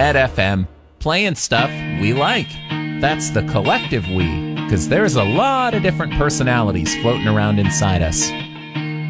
at FM, playing stuff we like. That's the collective we, because there's a lot of different personalities floating around inside us.